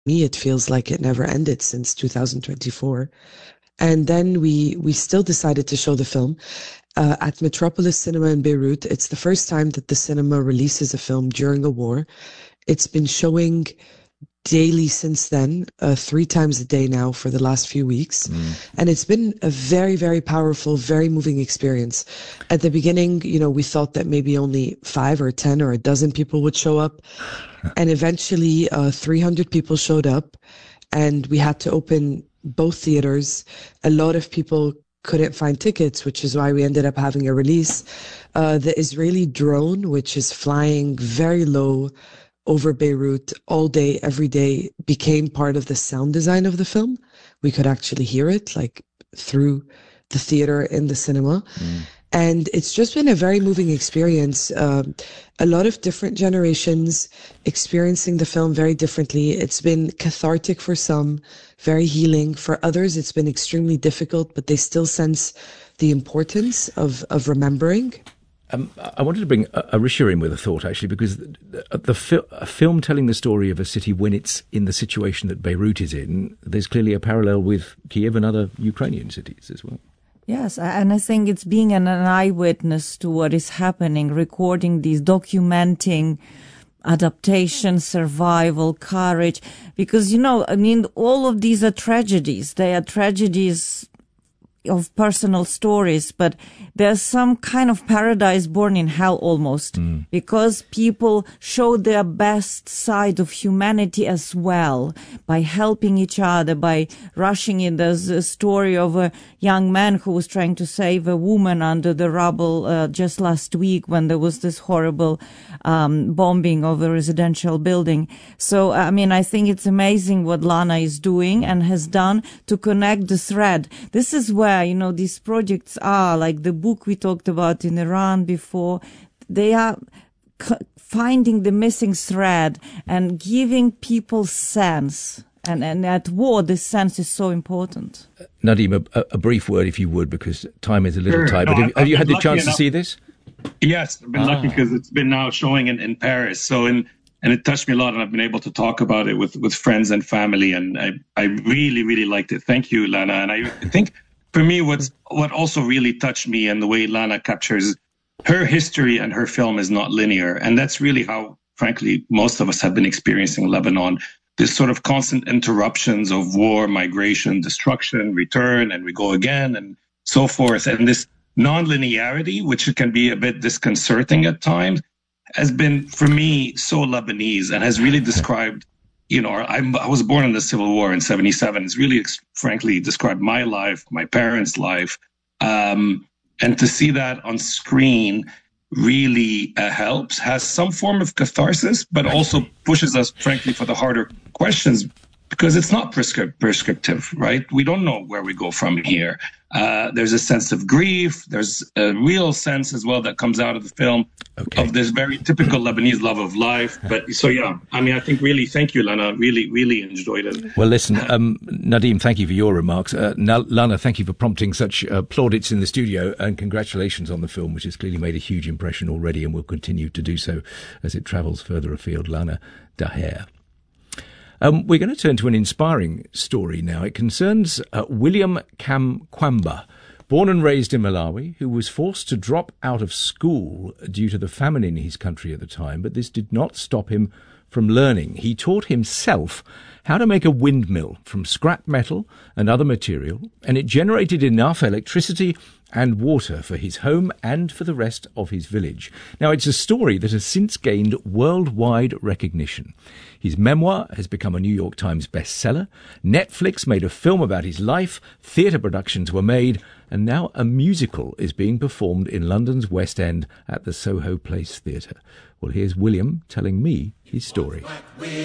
me, it feels like it never ended since 2024. And then we still decided to show the film at Metropolis Cinema in Beirut. It's the first time that the cinema releases a film during a war. It's been showing daily since then, 3 times a day now for the last few weeks. And it's been a very, very powerful, very moving experience. At the beginning, we thought that maybe only 5 or 10 or a dozen people would show up. And eventually 300 people showed up, and we had to open both theaters. A lot of people couldn't find tickets, which is why we ended up having a release. The Israeli drone, which is flying very low over Beirut all day, every day, became part of the sound design of the film. We could actually hear it like through the theater in the cinema. And it's just been a very moving experience. A lot of different generations experiencing the film very differently. It's been cathartic for some, very healing. For others, it's been extremely difficult, but they still sense the importance of remembering. I wanted to bring Arisha in with a thought, actually, because a film telling the story of a city when it's in the situation that Beirut is in, there's clearly a parallel with Kiev and other Ukrainian cities as well. Yes, and I think it's being an eyewitness to what is happening, recording these, documenting adaptation, survival, courage, because, all of these are tragedies. They are tragedies of personal stories, but there's some kind of paradise born in hell almost, because people show their best side of humanity as well by helping each other, by rushing in. There's a story of a young man who was trying to save a woman under the rubble just last week when there was this horrible bombing of a residential building. So, I think it's amazing what Lana is doing and has done to connect the thread. This is where, these projects are, like the book we talked about in Iran before. They are finding the missing thread and giving people sense. And at war, this sense is so important. Nadim, a brief word, if you would, because time is a little tight. But have you had the chance to see this? Yes, I've been lucky because it's been now showing in Paris. And it touched me a lot, and I've been able to talk about it with friends and family. And I really, really liked it. Thank you, Lana. And I think for me, what also really touched me and the way Lana captures her history and her film is not linear. And that's really how, frankly, most of us have been experiencing Lebanon. This sort of constant interruptions of war, migration, destruction, return, and we go again, and so forth. And this non-linearity, which can be a bit disconcerting at times, has been, for me, so Lebanese and has really described, I was born in the Civil War in 1977. It's really, frankly, described my life, my parents' life. And to see that on screen really helps, has some form of catharsis, but also pushes us, frankly, for the harder questions, because it's not prescriptive, right? We don't know where we go from here. There's a sense of grief. There's a real sense as well that comes out of the film of this very typical Lebanese love of life. But so, yeah, I think really, thank you, Lana. Really, really enjoyed it. Well, listen, Nadim, thank you for your remarks. Lana, thank you for prompting such plaudits in the studio, and congratulations on the film, which has clearly made a huge impression already and will continue to do so as it travels further afield. Lana Daher. We're going to turn to an inspiring story now. It concerns William Kamkwamba, born and raised in Malawi, who was forced to drop out of school due to the famine in his country at the time, but this did not stop him from learning. He taught himself how to make a windmill from scrap metal and other material, and it generated enough electricity and water for his home and for the rest of his village. Now, it's a story that has since gained worldwide recognition. His memoir has become a New York Times bestseller. Netflix made a film about his life. Theatre productions were made. And now a musical is being performed in London's West End at the Soho Place Theatre. Well, here's William telling me his story.